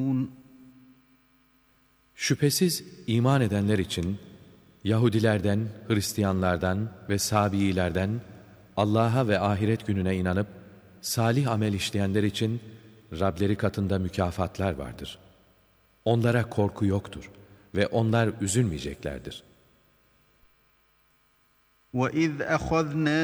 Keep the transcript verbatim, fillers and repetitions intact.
Şüphesiz iman edenler için Yahudilerden, Hristiyanlardan ve Sabiilerden Allah'a ve ahiret gününe inanıp salih amel işleyenler için Rableri katında mükafatlar vardır. Onlara korku yoktur ve onlar üzülmeyeceklerdir. وَإِذْ أَخَذْنَا